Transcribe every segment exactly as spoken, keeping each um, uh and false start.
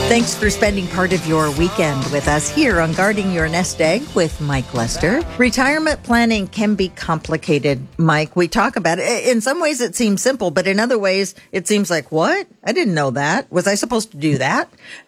Thanks for spending part of your weekend with us here on Guarding Your Nest Egg with Mike Lester. Retirement planning can be complicated, Mike. We talk about it. In some ways it seems simple, but in other ways it seems like, what? I didn't know that. Was I supposed to do that?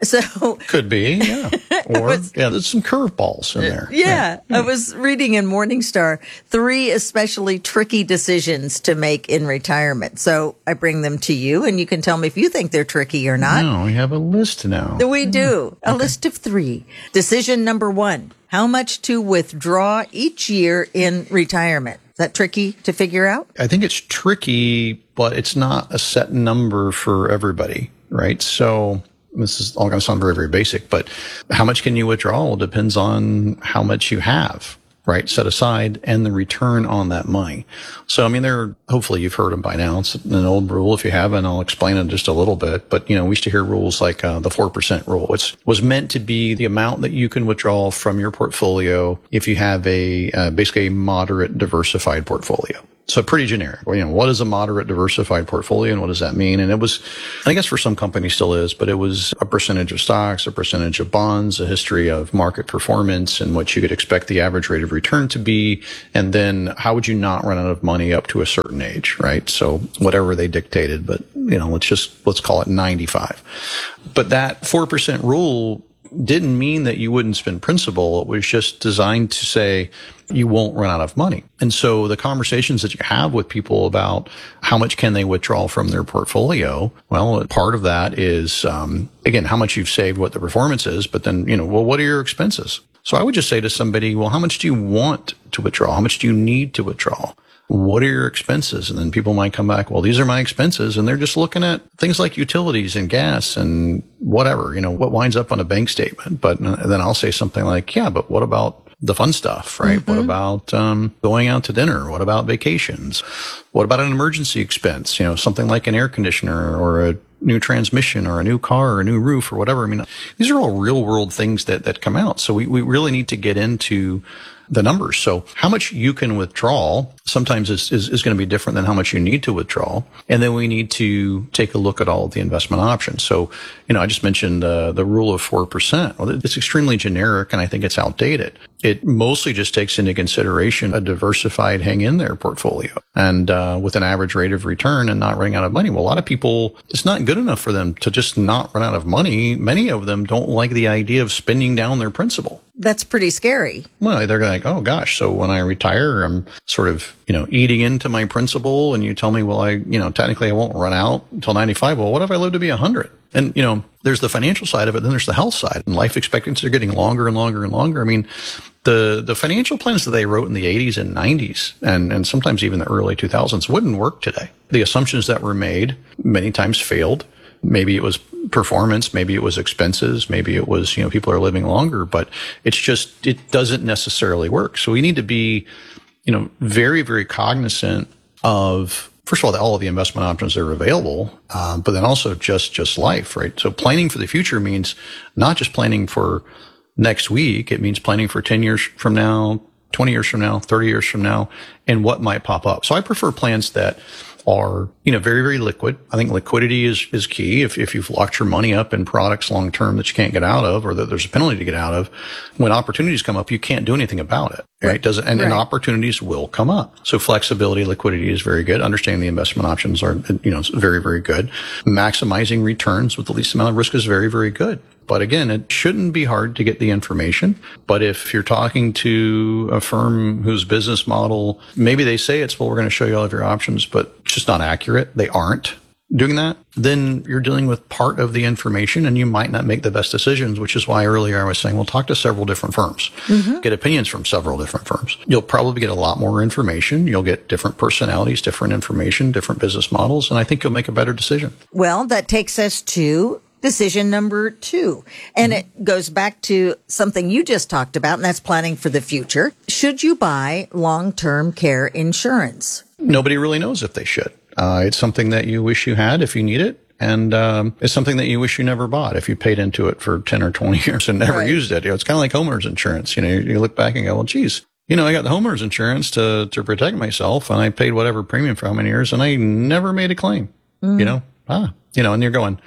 So could be, yeah. Or, was, yeah, there's some curveballs in there. Yeah, yeah. I was reading in Morningstar, three especially tricky decisions to make in retirement. So I bring them to you, and you can tell me if you think they're tricky or not. No, we have a list now. We do. A okay. list of three. Decision number one, how much to withdraw each year in retirement. Is that tricky to figure out? I think it's tricky, but it's not a set number for everybody, right? So this is all going to sound very, very basic, but how much can you withdraw? Well, depends on how much you have, right, set aside and the return on that money. So, I mean, there, hopefully you've heard them by now. It's an old rule. If you haven't, I'll explain it just a little bit. But, you know, we used to hear rules like uh, the four percent rule, which was meant to be the amount that you can withdraw from your portfolio if you have a, uh, basically a moderate diversified portfolio. So pretty generic. Well, you know, what is a moderate diversified portfolio and what does that mean? And it was, I guess for some companies still is, but it was a percentage of stocks, a percentage of bonds, a history of market performance and what you could expect the average rate of return to be. And then how would you not run out of money up to a certain age, right? So whatever they dictated, but you know, let's just, let's call it ninety-five. But that four percent rule didn't mean that you wouldn't spend principal. It was just designed to say you won't run out of money. And so the conversations that you have with people about how much can they withdraw from their portfolio, well, part of that is, um, again, how much you've saved, what the performance is, but then, you know, well, what are your expenses? So I would just say to somebody, well, how much do you want to withdraw? How much do you need to withdraw? What are your expenses? And then people might come back, well, these are my expenses. And they're just looking at things like utilities and gas and whatever, you know, what winds up on a bank statement. But then I'll say something like, yeah, but what about the fun stuff, right? Mm-hmm. What about um, going out to dinner? What about vacations? What about an emergency expense? You know, something like an air conditioner or a new transmission or a new car or a new roof or whatever. I mean, these are all real world things that, that come out. So we, we really need to get into the numbers. So how much you can withdraw sometimes is, is, is going to be different than how much you need to withdraw. And then we need to take a look at all of the investment options. So, you know, I just mentioned uh, the rule of four percent. Well, it's extremely generic and I think it's outdated. It mostly just takes into consideration a diversified hang in there portfolio and uh, with an average rate of return and not running out of money. Well, a lot of people, it's not good enough for them to just not run out of money. Many of them don't like the idea of spending down their principal. That's pretty scary. Well, they're like, oh gosh, so when I retire, I'm sort of, you know, eating into my principal and you tell me, well, I, you know, technically I won't run out until ninety-five. Well, what if I live to be one hundred? And, you know, there's the financial side of it, then there's the health side. And life expectancies are getting longer and longer and longer. I mean, the the financial plans that they wrote in the eighties and nineties and, and sometimes even the early two thousands wouldn't work today. The assumptions that were made many times failed. Maybe it was performance, maybe it was expenses, maybe it was, you know, people are living longer, but it's just, it doesn't necessarily work. So we need to be, you know, very, very cognizant of, first of all, that all of the investment options that are available, um, but then also just, just life, right? So planning for the future means not just planning for next week. It means planning for ten years from now, twenty years from now, thirty years from now, and what might pop up. So I prefer plans that are, you know, very, very liquid. I think liquidity is, is key. If, if you've locked your money up in products long term that you can't get out of or that there's a penalty to get out of, when opportunities come up, you can't do anything about it, right? right. Doesn't, and, right. and opportunities will come up. So flexibility, liquidity is very good. Understanding the investment options are, you know, very, very good. Maximizing returns with the least amount of risk is very, very good. But again, it shouldn't be hard to get the information. But if you're talking to a firm whose business model, maybe they say it's, well, we're going to show you all of your options, but it's just not accurate. They aren't doing that. Then you're dealing with part of the information and you might not make the best decisions, which is why earlier I was saying, well, talk to several different firms, mm-hmm. get opinions from several different firms. You'll probably get a lot more information. You'll get different personalities, different information, different business models. And I think you'll make a better decision. Well, that takes us to decision number two. And mm-hmm. it goes back to something you just talked about, and that's planning for the future. Should you buy long-term care insurance? Nobody really knows if they should. Uh, it's something that you wish you had if you need it. And um, it's something that you wish you never bought if you paid into it for ten or twenty years and never right. used it. You know, it's kind of like homeowners insurance. You know, you, you look back and go, well, geez, you know, I got the homeowners insurance to, to protect myself and I paid whatever premium for how many years and I never made a claim, mm. you know, ah, you know, and you're going,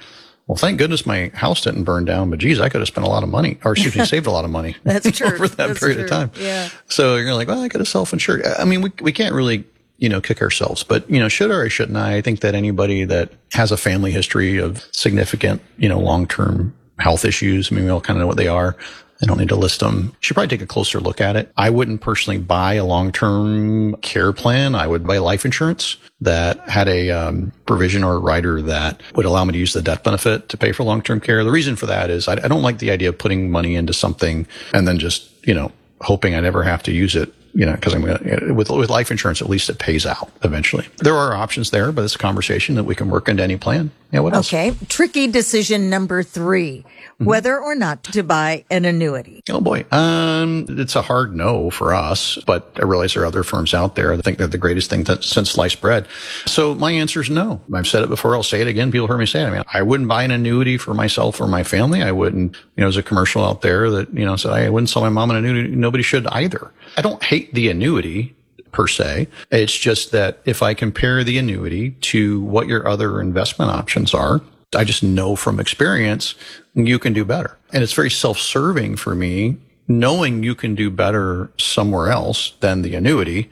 well, thank goodness my house didn't burn down, but geez, I could have spent a lot of money, or excuse me, saved a lot of money. That's true. over that That's period true. of time. Yeah. So you're like, well, I could have self-insured. I mean, we we can't really, you know, kick ourselves, but, you know, should or shouldn't I? I think that anybody that has a family history of significant, you know, long-term health issues, I mean, we all kind of know what they are. I don't need to list them. Should probably take a closer look at it. I wouldn't personally buy a long-term care plan. I would buy life insurance that had a um, provision or a rider that would allow me to use the death benefit to pay for long-term care. The reason for that is I, I don't like the idea of putting money into something and then just, you know, hoping I never have to use it. You know, because I'm going to, with, with life insurance, at least it pays out eventually. There are options there, but it's a conversation that we can work into any plan. Yeah, what else? Okay. Tricky decision number three, mm-hmm. whether or not to buy an annuity. Oh boy. Um, it's a hard no for us, but I realize there are other firms out there that think they're the greatest thing that, since sliced bread. So my answer is no. I've said it before. I'll say it again. People heard me say it. I mean, I wouldn't buy an annuity for myself or my family. I wouldn't, you know, there's a commercial out there that, you know, said I wouldn't sell my mom an annuity. Nobody should either. I don't hate the annuity per se. It's just that if I compare the annuity to what your other investment options are, I just know from experience you can do better. And it's very self-serving for me knowing you can do better somewhere else than the annuity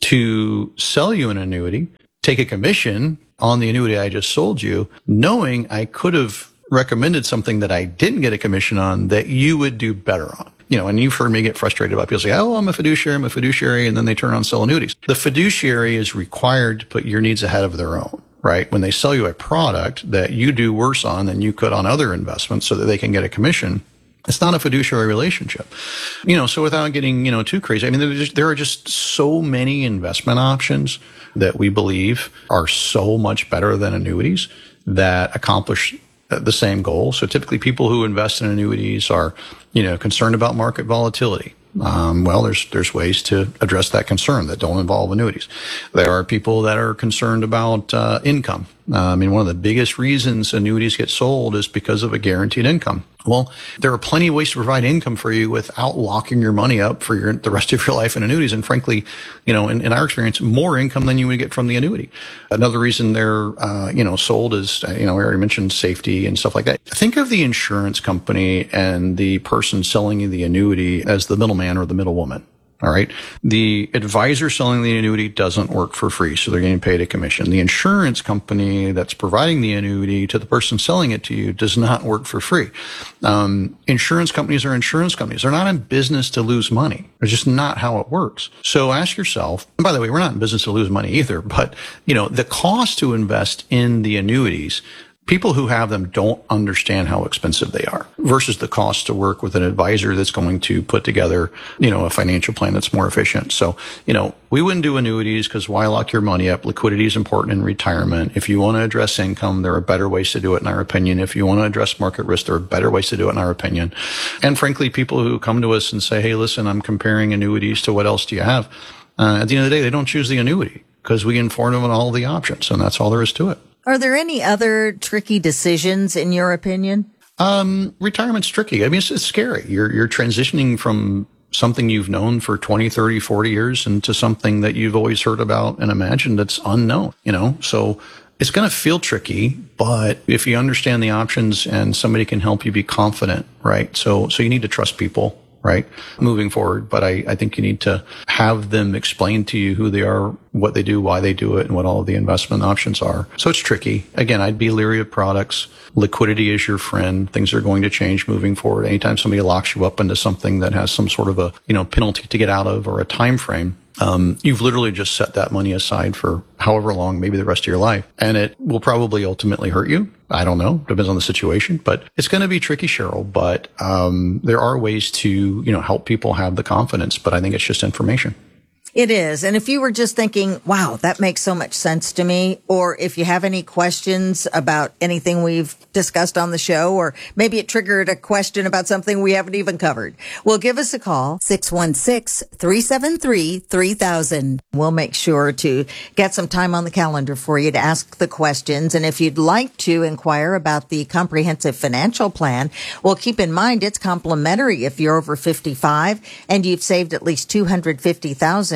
to sell you an annuity, take a commission on the annuity I just sold you, knowing I could have recommended something that I didn't get a commission on that you would do better on. You know, and you've heard me get frustrated about people say, oh, I'm a fiduciary, I'm a fiduciary, and then they turn on sell annuities. The fiduciary is required to put your needs ahead of their own, right? When they sell you a product that you do worse on than you could on other investments so that they can get a commission, it's not a fiduciary relationship. You know, so without getting, you know, too crazy, I mean, there, just, there are just so many investment options that we believe are so much better than annuities that accomplish the same goal. So typically people who invest in annuities are, you know, concerned about market volatility. Um, well, there's, there's ways to address that concern that don't involve annuities. There are people that are concerned about, uh, income. Uh, I mean, one of the biggest reasons annuities get sold is because of a guaranteed income. Well, there are plenty of ways to provide income for you without locking your money up for your, the rest of your life in annuities. And frankly, you know, in, in our experience, more income than you would get from the annuity. Another reason they're, uh, you know, sold is, you know, I already mentioned safety and stuff like that. Think of the insurance company and the person selling you the annuity as the middleman or the middlewoman. All right. The advisor selling the annuity doesn't work for free, so they're getting paid a commission. The insurance company that's providing the annuity to the person selling it to you does not work for free. Um, insurance companies are insurance companies. They're not in business to lose money. It's just not how it works. So ask yourself, and by the way, we're not in business to lose money either, but, you know, the cost to invest in the annuities, people who have them don't understand how expensive they are versus the cost to work with an advisor that's going to put together, you know, a financial plan that's more efficient. So, you know, we wouldn't do annuities because why lock your money up? Liquidity is important in retirement. If you want to address income, there are better ways to do it in our opinion. If you want to address market risk, there are better ways to do it in our opinion. And frankly, people who come to us and say, hey, listen, I'm comparing annuities to what else do you have? Uh, at the end of the day, they don't choose the annuity because we inform them on all the options, and that's all there is to it. Are there any other tricky decisions in your opinion? Um, retirement's tricky. I mean, it's, it's scary. You're, you're transitioning from something you've known for twenty, thirty, forty years into something that you've always heard about and imagined that's unknown, you know? So it's going to feel tricky, but if you understand the options and somebody can help you be confident, right? So, so you need to trust people, right? Moving forward. But I, I think you need to have them explain to you who they are, what they do, why they do it, and what all of the investment options are. So it's tricky. Again, I'd be leery of products. Liquidity is your friend. Things are going to change moving forward. Anytime somebody locks you up into something that has some sort of a, you know, penalty to get out of or a time frame, Um, you've literally just set that money aside for however long, maybe the rest of your life. And it will probably ultimately hurt you. I don't know. Depends on the situation, but it's going to be tricky, Cheryl. But, um, there are ways to, you know, help people have the confidence, but I think it's just information. It is. And if you were just thinking, wow, that makes so much sense to me, or if you have any questions about anything we've discussed on the show, or maybe it triggered a question about something we haven't even covered, well, give us a call, six one six, three seven three, three thousand. We'll make sure to get some time on the calendar for you to ask the questions. And if you'd like to inquire about the comprehensive financial plan, well, keep in mind it's complimentary if you're over fifty-five and you've saved at least two hundred fifty thousand dollars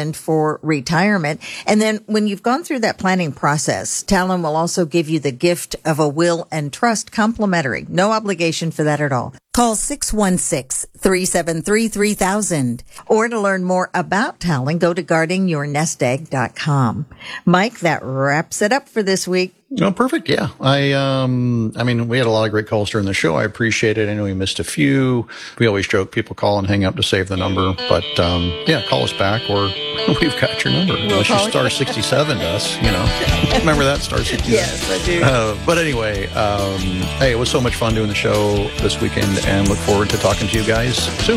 thousand for retirement. And then when you've gone through that planning process, Talon will also give you the gift of a will and trust complimentary. No obligation for that at all. Call six one six, three seven three, three thousand. Or to learn more about Talon, go to guarding your nest egg dot com. Mike, that wraps it up for this week. Oh, perfect. Yeah. I, um, I mean, we had a lot of great calls during the show. I appreciate it. I know we missed a few. We always joke people call and hang up to save the number, but, um, yeah, call us back or we've got your number. We'll Unless you star sixty-seven to us, you know, remember that star sixty-seven? Yes, I do. Uh, but anyway, um, hey, it was so much fun doing the show this weekend and look forward to talking to you guys soon.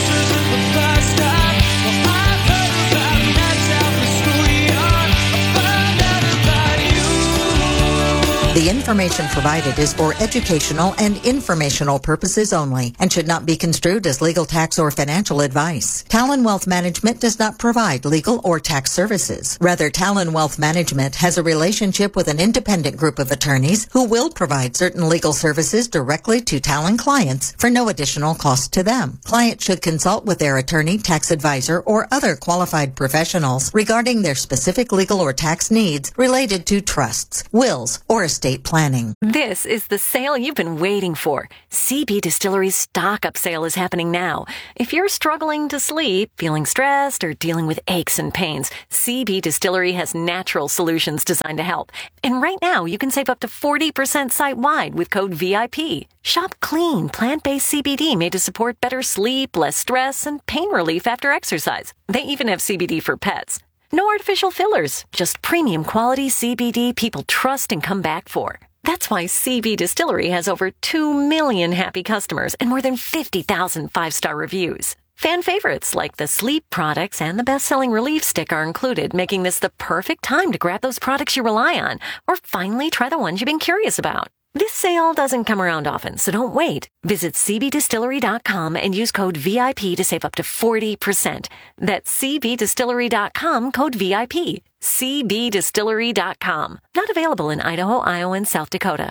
The information provided is for educational and informational purposes only and should not be construed as legal, tax, or financial advice. Talon Wealth Management does not provide legal or tax services. Rather, Talon Wealth Management has a relationship with an independent group of attorneys who will provide certain legal services directly to Talon clients for no additional cost to them. Clients should consult with their attorney, tax advisor, or other qualified professionals regarding their specific legal or tax needs related to trusts, wills, or estate planning. This is the sale you've been waiting for. C B Distillery's stock-up sale is happening now. If you're struggling to sleep, feeling stressed, or dealing with aches and pains, C B Distillery has natural solutions designed to help. And right now, you can save up to forty percent site-wide with code V I P. Shop clean, plant-based C B D made to support better sleep, less stress, and pain relief after exercise. They even have C B D for pets. No artificial fillers, just premium quality C B D people trust and come back for. That's why C B Distillery has over two million happy customers and more than fifty thousand five-star reviews. Fan favorites like the sleep products and the best-selling relief stick are included, making this the perfect time to grab those products you rely on or finally try the ones you've been curious about. This sale doesn't come around often, so don't wait. Visit C B distillery dot com and use code V I P to save up to forty percent. That's C B distillery dot com, code V I P. C B distillery dot com. Not available in Idaho, Iowa, and South Dakota.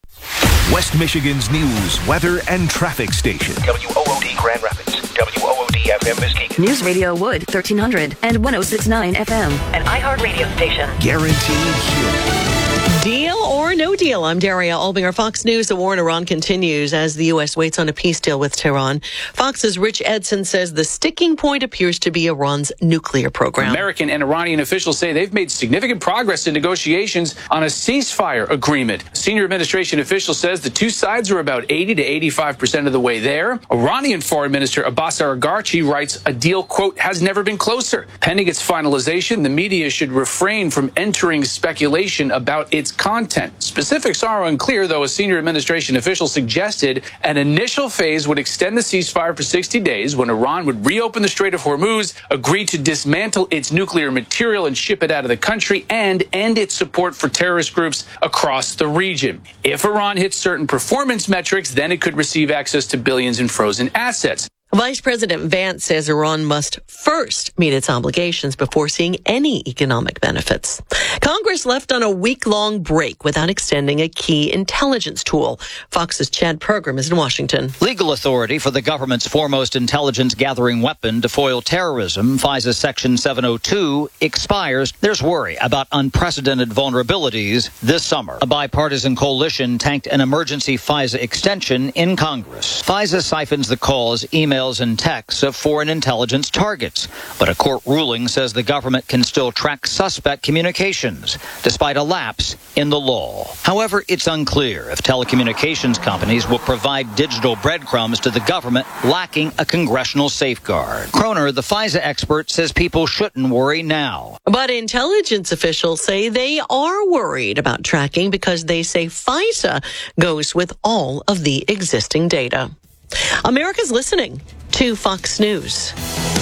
West Michigan's news, weather, and traffic station. W O O D Grand Rapids. W O O D F M Muskegon. News Radio Wood, thirteen hundred and one oh six point nine F M. An iHeartRadio station. Guaranteed hearing. Deal or no deal? I'm Daria Albinger. Fox News. The war in Iran continues as the U S waits on a peace deal with Tehran. Fox's Rich Edson says the sticking point appears to be Iran's nuclear program. American and Iranian officials say they've made significant progress in negotiations on a ceasefire agreement. Senior administration official says the two sides are about eighty to eighty-five percent of the way there. Iranian Foreign Minister Abbas Araghchi writes a deal, quote, has never been closer. Pending its finalization, the media should refrain from entering speculation about its content. Specifics are unclear, though a senior administration official suggested an initial phase would extend the ceasefire for sixty days when Iran would reopen the Strait of Hormuz, agree to dismantle its nuclear material and ship it out of the country, and end its support for terrorist groups across the region. If Iran hits certain performance metrics, then it could receive access to billions in frozen assets. Vice President Vance says Iran must first meet its obligations before seeing any economic benefits. Congress left on a week-long break without extending a key intelligence tool. Fox's Chad Pergram is in Washington. Legal authority for the government's foremost intelligence-gathering weapon to foil terrorism, FISA Section seven oh two, expires. There's worry about unprecedented vulnerabilities this summer. A bipartisan coalition tanked an emergency FISA extension in Congress. FISA siphons the calls, emails, and texts of foreign intelligence targets. But a court ruling says the government can still track suspect communications, despite a lapse in the law. However, it's unclear if telecommunications companies will provide digital breadcrumbs to the government lacking a congressional safeguard. Croner, the FISA expert, says people shouldn't worry now. But intelligence officials say they are worried about tracking because they say FISA goes with all of the existing data. America's listening to Fox News.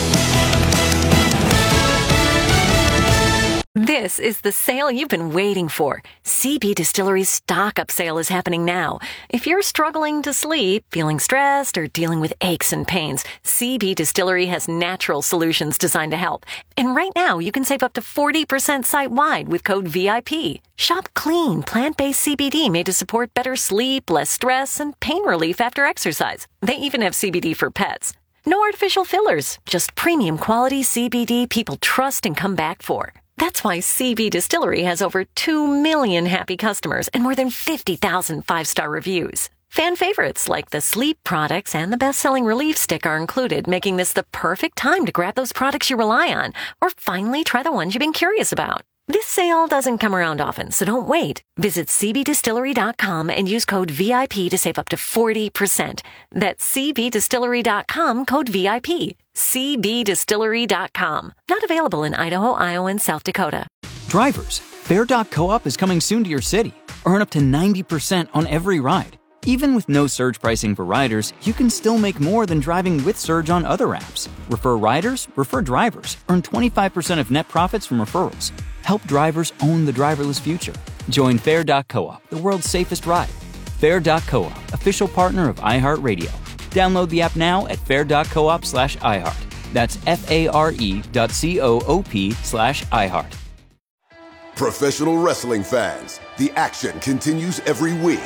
This is the sale you've been waiting for. C B Distillery's stock-up sale is happening now. If you're struggling to sleep, feeling stressed, or dealing with aches and pains, C B Distillery has natural solutions designed to help. And right now, you can save up to forty percent site-wide with code V I P. Shop clean, plant-based C B D made to support better sleep, less stress, and pain relief after exercise. They even have C B D for pets. No artificial fillers, just premium quality C B D people trust and come back for. That's why C B Distillery has over two million happy customers and more than fifty thousand five-star reviews. Fan favorites like the sleep products and the best-selling Relief Stick are included, making this the perfect time to grab those products you rely on or finally try the ones you've been curious about. This sale doesn't come around often, so don't wait. Visit C B distillery dot com and use code V I P to save up to forty percent. That's C B distillery dot com, code V I P. C B distillery dot com. Not available in Idaho, Iowa, and South Dakota. Drivers, Fair dot Co-op is coming soon to your city. Earn up to ninety percent on every ride. Even with no surge pricing for riders, you can still make more than driving with Surge on other apps. Refer riders, refer drivers. Earn twenty-five percent of net profits from referrals. Help drivers own the driverless future. Join Fair dot Co-op, the world's safest ride. Fair dot Co-op, official partner of iHeartRadio. Download the app now at fair dot coop slash iHeart. That's F-A-R-E dot C-O-O-P slash iHeart. Professional wrestling fans, the action continues every week.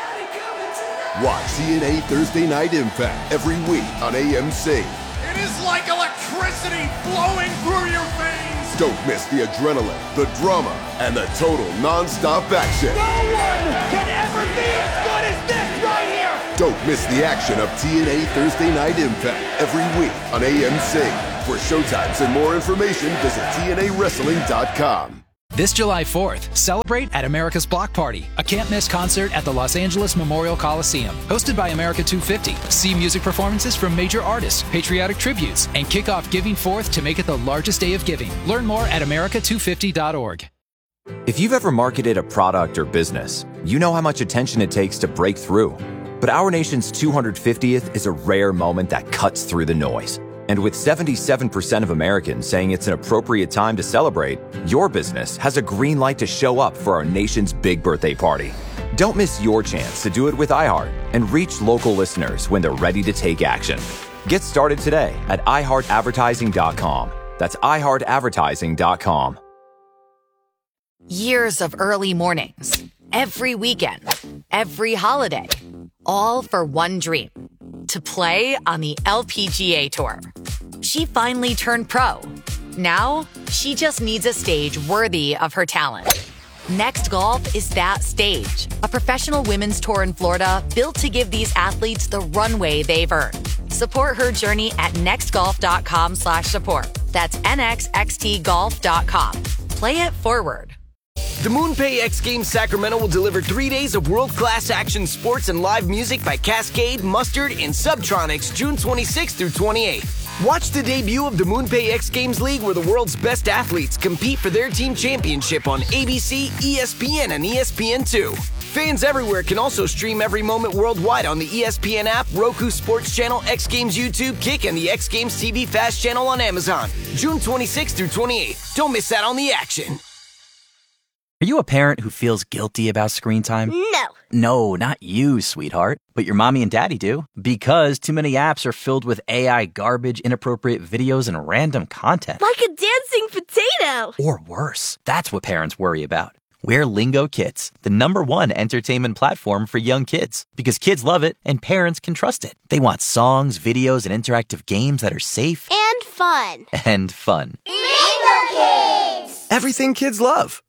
Watch T N A Thursday Night Impact every week on A M C. It is like electricity flowing through your veins. Don't miss the adrenaline, the drama, and the total non-stop action. No one can ever be as good as this right here. Don't miss the action of T N A Thursday Night Impact every week on A M C. For showtimes and more information, visit T N A wrestling dot com. This July fourth, celebrate at America's Block Party, a can't-miss concert at the Los Angeles Memorial Coliseum. Hosted by America two fifty, see music performances from major artists, patriotic tributes, and kick off Giving Fourth to make it the largest day of giving. Learn more at america two fifty dot org. If you've ever marketed a product or business, you know how much attention it takes to break through. But our nation's two hundred fiftieth is a rare moment that cuts through the noise. And with seventy-seven percent of Americans saying it's an appropriate time to celebrate, your business has a green light to show up for our nation's big birthday party. Don't miss your chance to do it with iHeart and reach local listeners when they're ready to take action. Get started today at i heart advertising dot com. That's i heart advertising dot com. Years of early mornings, every weekend, every holiday, all for one dream. To play on the L P G A Tour. She finally turned pro. Now, she just needs a stage worthy of her talent. Next Golf is that stage. A professional women's tour in Florida built to give these athletes the runway they've earned. Support her journey at nextgolf.com slash support. That's N X X T golf dot com. Play it forward. The MoonPay X Games Sacramento will deliver three days of world-class action sports and live music by Cascade, Mustard, and Subtronics June twenty-sixth through twenty-eighth. Watch the debut of the MoonPay X Games League where the world's best athletes compete for their team championship on A B C, E S P N, and E S P N two. Fans everywhere can also stream every moment worldwide on the E S P N app, Roku Sports Channel, X Games YouTube, Kick, and the X Games T V Fast Channel on Amazon. June twenty-sixth through twenty-eighth. Don't miss out on the action. Are you a parent who feels guilty about screen time? No. No, not you, sweetheart. But your mommy and daddy do. Because too many apps are filled with A I garbage, inappropriate videos, and random content. Like a dancing potato. Or worse. That's what parents worry about. We're Lingo Kids, the number one entertainment platform for young kids. Because kids love it and parents can trust it. They want songs, videos, and interactive games that are safe. And fun. And fun. Lingo Kids! Everything kids love.